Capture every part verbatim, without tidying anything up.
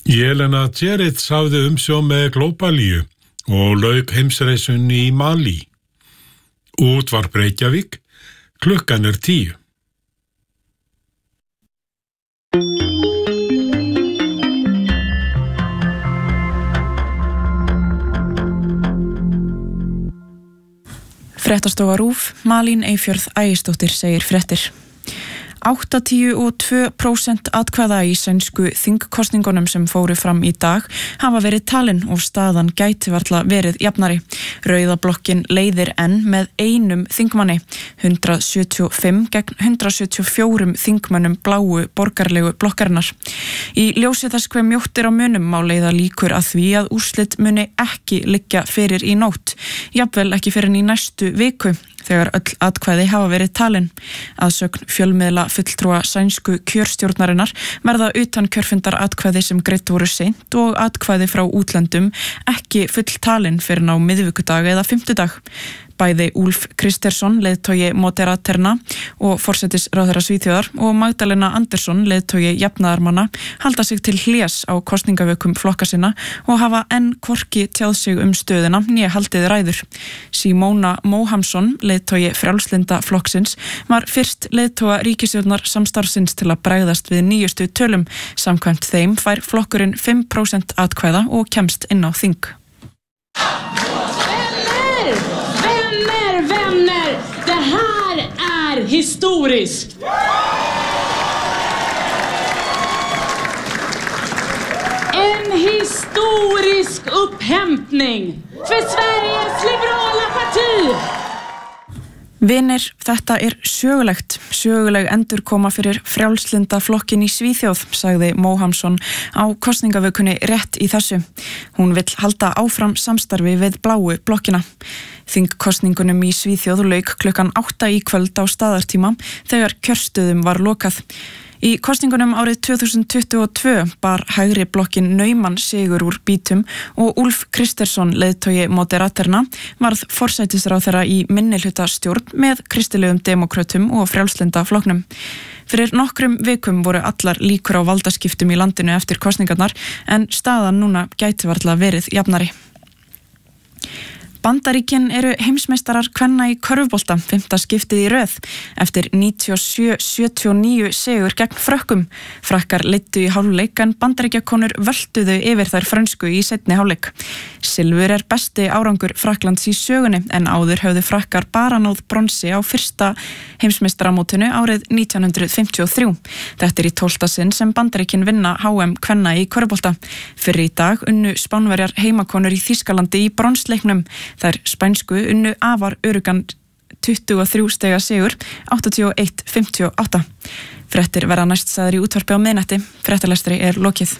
Jelena Djeritz hafði umsjón með Glóbalíu og lauk heimsreisunni í Malí. Útvarp Reykjavík, klukkan er tíu. Fréttastofa RÚV, Malín Eyfjörð Ægisdóttir segir fréttir. áttatíu og tvö prósent atkvæða í sænsku þingkosningunum sem fóru fram í dag hafa verið talin og staðan gæti varla verið jafnari. Rauða blokkin leiðir enn með einum þingmanni, hundrað sjötíu og fimm gegn hundrað sjötíu og fjögur þingmönnum bláu borgarlegu blokkarinnar. Í ljósi þess hve mjóttir á munum má leiða líkur að því að úrslit muni ekki liggja fyrir í nótt, jafnvel ekki fyrir í næstu viku, þegar öll atkvæði hafa verið talin. Að sögn fjölmiðla fulltrúa sænsku kjörstjórnarinnar verða utan kjörfundar atkvæði sem greidd voru seint og atkvæði frá útlöndum ekki full talin fyrir á miðvikudag eða fimmtudag. Bæði Úlf Kristersson, leiðtogi Moderaterna og forsætisráðherra Svíþjóðar og Magdalena Andersson, leiðtogi jafnaðarmanna, halda sig til hlés á kosningavökum flokka sinna og hafa enn hvorki tjáð sig um stöðuna né haldið ræður. Simona Mohamsson, leiðtogi Frjálslynda flokksins, var fyrst leiðtoga ríkisstjórnar samstarfsins til að bregðast við nýjustu tölum. Samkvæmt þeim fær flokkurinn fimm prósent atkvæða og kemst inn á þing. Det här är historiskt. En historisk upphämtning för Sveriges liberala parti. Vinir, þetta er sögulegt, söguleg endurkoma fyrir Frjálslynda flokkin í Svíþjóð, sagði Mohamsson á kosningavökunni rétt í þessu. Hún vill halda áfram samstarfi við bláu blokkina. Þingkosningunum í Svíþjóð lauk klukkan átta í kvöld á staðartíma þegar kjörstöðum var lokað. Í kosningunum árið tvö þúsund tuttugu og tvö bar hægri blokkin nauman sigur úr bítum og Úlf Kristersson, leiðtogi Moderaterna, varð forsætisráðherra í minnihluta stjórn með kristilegum demókrötum og frjálslynda flokknum. Fyrir nokkrum vikum voru allar líkur á valdaskiptum í landinu eftir kosningarnar en staðan núna gæti varla verið jafnari. Bandaríkin eru heimsmeistarar kvenna í körfubolta, fimmta skiptið í röð, eftir níutíu og sjö sjötíu og níu sigur gegn Frökkum. Frakkar leiddu í hálfleik en Bandaríkjakonur völtuðu yfir þær frönsku í seinni hálfleik. Silfur er besti árangur Frakklands í sögunni en áður höfðu Frakkar bara náð bronsi á fyrsta heimsmeistaramótinu árið nítján hundruð fimmtíu og þrjú. Þetta er í tólfta sinn sem Bandaríkin vinna H M kvenna í körfubolta. Fyrr í dag unnu Spánverjar heimakonur í Þýskalandi í bronsleiknum. Þær spænsku unnu afar öruggan tuttugu og þrjú stiga sigur, áttatíu og eitt fimmtíu og átta. Fréttir verða næst sagðar í útvarpi á miðnætti. Fréttalestri er lokið.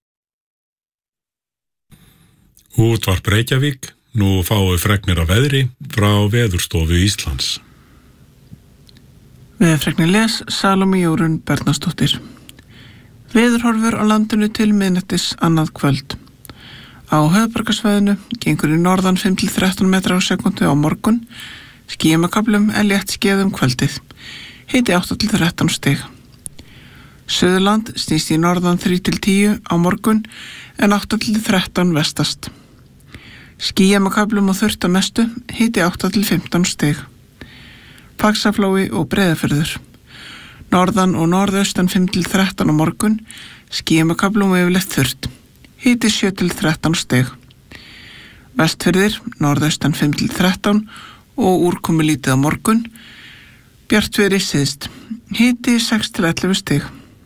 Útvarp Reykjavík, nú fáu fregnir af veðri frá Veðurstofu Íslands. Veðurfregnir les Salóme Jórunn Bernharðsdóttir. Veðurhorfur á landinu til miðnættis annað kvöld. Á höfuðborgarsvæðinu gengur í norðan fimm til þrettán metra á sekundu á morgun, skýjum að köflum en létt skíðað um kvöldið, hiti átta til þrettán stig. Suðurland snýst í norðan þrjú til tíu á morgun en átta til þrettán vestast. Skýjum að köflum og þurrt að mestu, hiti átta til fimmtán stig. Faxaflói og Breiðafjörður. Norðan og norðaustan fimm til þrettán á morgun, skýjum að köflum og yfirleitt þurrt. Hiti sjö til þrettán stig. Vestfirðir, norðaustan fimm til þrettán og úrkomi lítið á morgun. Bjartviðri syðst. Hiti sex til ellefu stig.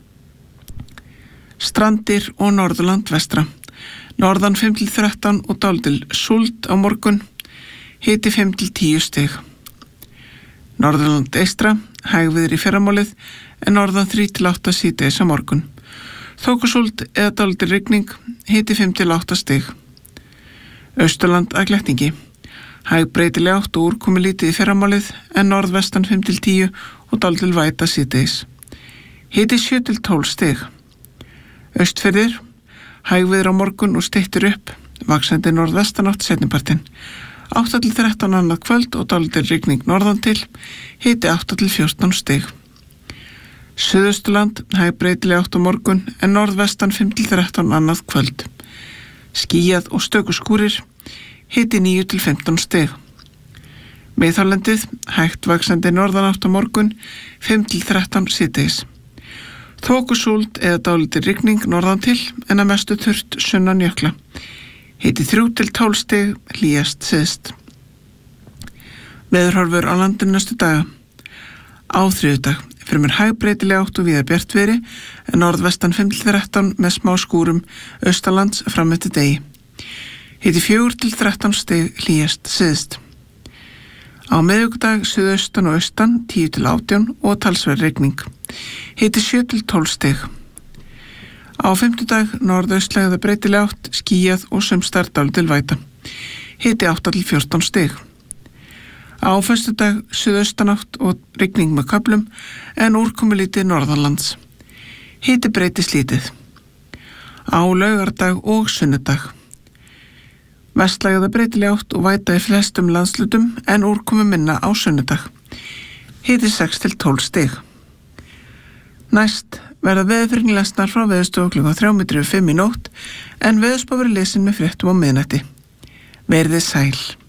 Strandir og Norðurland vestra. Norðan fimm til þrettán og dálítil súld á morgun. Hiti fimm til tíu stig. Norðurland eystra, hægviðri í fyrramálið en norðan þrjú til átta síðdegis á morgun. Þokusúld eða dálítil rigning, hiti fimm til átta stig. Austurland að glettingi. Hæg breytileg átt og úrkomi lítið í fyrramálið en norðvestan fimm til tíu og dálítil væta síðdegis. Hiti sjö til tólf stig. Austfirðir, hægviður á morgun og styttir upp, vaxandi norðvestanátt seinnipartinn. átta til þrettán annað kvöld og dálítil rigning norðan til, hiti átta til fjórtán stig. Suðausturland hæg breytileg átt á morgun en norðvestan fimm til þrettán annað kvöld. Skýjað og stöku skúrir, hiti níu til fimmtán stig. Miðhálendið hægt vaxandi norðanátt á morgun fimm til þrettán síðdegis. Þokusúld eða dálítil rigning norðan til en að mestu þurrt sunnan jökla. Hiti þrjú til tólf stig, hlýjast syðst. Veðurhorfur á landinu næstu daga. Á þriðjudag fremur hægbreytileg átt og víða bjartviðri en norðvestan fimm til þrettán með smá skúrum austanlands fram eftir degi. Hiti fjögur til þrettán stig, hlýjast syðst. Á miðvikudag suðaustan og austan tíu til átján og talsverð rigning. Hiti sjö til tólf stig. Á fimmtudag norðaustlægða breytileg átt, skýjað og sumstaðar dálítil væta. Hiti átta til fjórtán stig. Á föstudag suðaustanátt og rigning með köflum en úrkomulítið norðanlands. Hiti breytist lítið. Á laugardag og sunnudag. Vestlægða breytileg átt og væta í flestum landslutum en úrkomu minna á sunnudag. Hiti sex til tólf stig. Næst verða veðurfyrirgreiningar lesnar frá Veðurstofu klukkan þrjú mínútur yfir fimm í nótt en veðurspá verður lesin með fréttum á miðnætti. Verið sæl.